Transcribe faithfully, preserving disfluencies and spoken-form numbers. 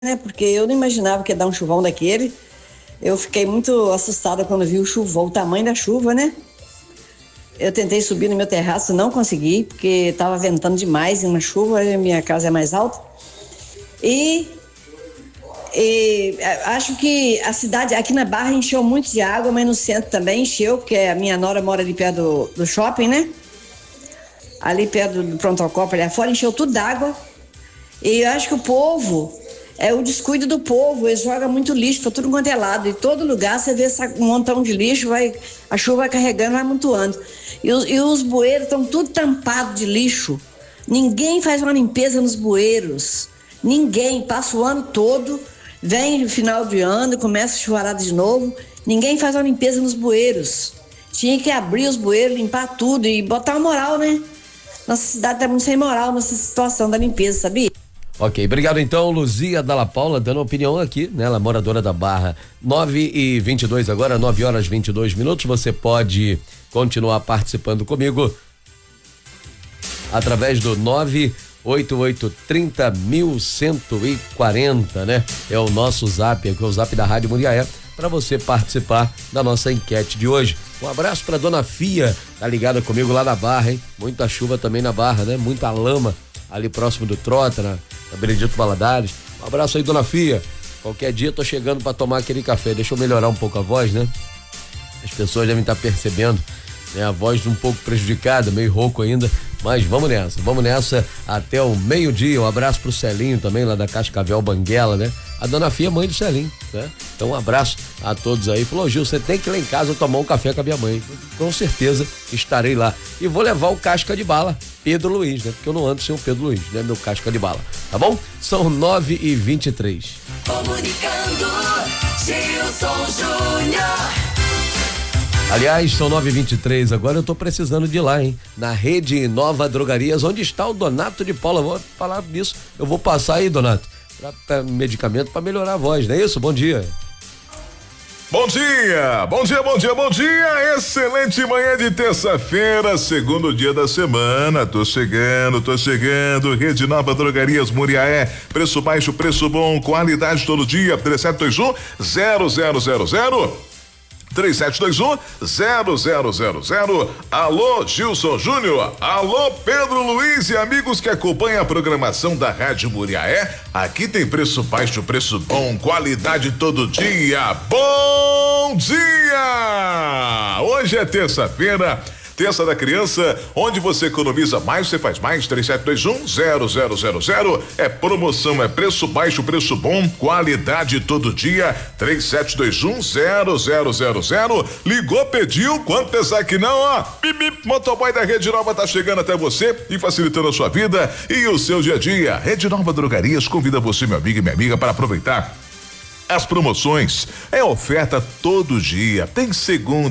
né? Porque eu não imaginava que ia dar um chuvão daquele. Eu fiquei muito assustada quando vi o chuvão, o tamanho da chuva, né? Eu tentei subir no meu terraço, não consegui, porque estava ventando demais na chuva, minha casa é mais alta. E, e acho que a cidade, aqui na Barra, encheu muito de água, mas no centro também encheu, porque a minha nora mora ali perto do, do shopping, né? Ali perto do Pronto-Copa, ali fora, encheu tudo d'água. E eu acho que o povo, é o descuido do povo, eles jogam muito lixo para tudo quanto é lado. Em todo lugar você vê um montão de lixo, vai, a chuva vai carregando, vai amontoando. E os, e os bueiros estão tudo tampados de lixo. Ninguém faz uma limpeza nos bueiros. Ninguém, passa o ano todo, vem no final de ano, começa a chuvarada de novo. Ninguém faz uma limpeza nos bueiros. Tinha que abrir os bueiros, limpar tudo e botar uma moral, né? Nossa cidade tá muito sem moral nessa situação da limpeza, sabia? Ok, obrigado então, Luzia Dalla Paula, dando opinião aqui, né? Ela é moradora da Barra. nove e vinte e dois agora, nove horas e vinte e dois minutos. Você pode continuar participando comigo através do nove oito oito trinta mil cento e quarenta, né? É o nosso zap, é o zap da Rádio Muriaé, para você participar da nossa enquete de hoje. Um abraço para dona Fia, tá ligada comigo lá na Barra, hein? Muita chuva também na Barra, né? Muita lama ali próximo do Trota, na, na Benedito Valadares. Um abraço aí, dona Fia. Qualquer dia eu tô chegando para tomar aquele café. Deixa eu melhorar um pouco a voz, né? As pessoas devem estar percebendo, né? A voz um pouco prejudicada, meio rouco ainda, mas vamos nessa, vamos nessa até o meio-dia. Um abraço pro Celinho também, lá da Cascavel Banguela, né? A dona Fia é mãe do Celinho, né? Então um abraço a todos aí. Falou, Gil, você tem que ir lá em casa tomar um café com a minha mãe. Com certeza estarei lá. E vou levar o casca de bala, Pedro Luiz, né? Porque eu não ando sem o Pedro Luiz, né? Meu casca de bala, tá bom? São nove e vinte e três. Comunicando, Gilson Júnior. Aliás, são nove e vinte e três, agora eu tô precisando de ir lá, hein? Na Rede Nova Drogarias, onde está o Donato de Paula. Vou falar disso, eu vou passar aí, Donato, pra, pra medicamento para melhorar a voz, não é isso? Bom dia. Bom dia, bom dia, bom dia, bom dia, excelente manhã de terça-feira, segundo dia da semana, tô chegando, tô chegando, Rede Nova Drogarias Muriaé, preço baixo, preço bom, qualidade todo dia, três sete dois um zero zero zero zero. três sete dois um zero zero zero zero. Alô, Gilson Júnior. Alô, Pedro Luiz e amigos que acompanham a programação da Rádio Muriaé. Aqui tem preço baixo, preço bom, qualidade todo dia. Bom dia! Hoje é terça-feira. Terça da Criança, onde você economiza mais, você faz mais. Três sete dois um zero zero zero zero. É promoção, é preço baixo, preço bom, qualidade todo dia. Três sete dois um zero zero zero zero. Ligou, pediu, quanto pesar que não, ó. Bip, bip, motoboy da Rede Nova tá chegando até você e facilitando a sua vida e o seu dia a dia. Rede Nova Drogarias convida você, meu amigo e minha amiga, para aproveitar as promoções. É oferta todo dia. Tem segunda